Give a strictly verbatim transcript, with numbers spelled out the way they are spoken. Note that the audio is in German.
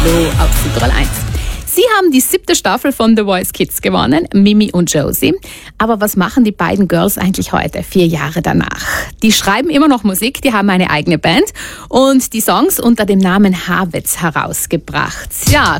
Hallo auf Südtirol eins. Sie haben die siebte Staffel von The Voice Kids gewonnen, Mimi und Josie. Aber was machen die beiden Girls eigentlich heute, vier Jahre danach? Die schreiben immer noch Musik, die haben eine eigene Band und die Songs unter dem Namen Haarwitz herausgebracht. Ja,